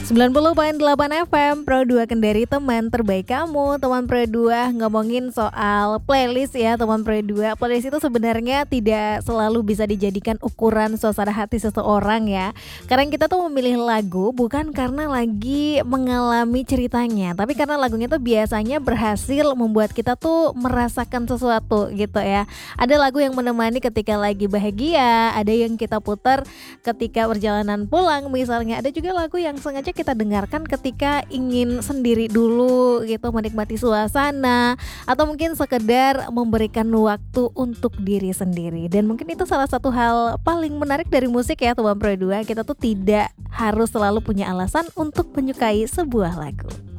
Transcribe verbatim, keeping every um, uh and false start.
sembilan puluh koma delapan F M Pro dua Kendari, teman terbaik kamu. Teman Pro dua ngomongin soal playlist ya teman Pro dua. Playlist itu sebenarnya tidak selalu bisa dijadikan ukuran suasana hati seseorang ya. Karena kita tuh memilih lagu bukan karena lagi mengalami ceritanya, tapi karena lagunya tuh biasanya berhasil membuat kita tuh merasakan sesuatu gitu ya. Ada lagu yang menemani ketika lagi bahagia, ada yang kita putar ketika perjalanan pulang misalnya, ada juga lagu yang sengaja kita dengarkan ketika ingin sendiri dulu gitu, menikmati suasana atau mungkin sekedar memberikan waktu untuk diri sendiri. Dan mungkin itu salah satu hal paling menarik dari musik ya teman Pro dua, kita tuh tidak harus selalu punya alasan untuk menyukai sebuah lagu.